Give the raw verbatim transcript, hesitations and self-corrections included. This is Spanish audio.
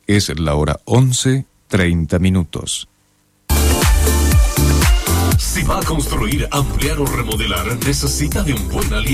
Es la hora once, treinta minutos. Si va a construir, ampliar o remodelar, necesita de un buen aliado.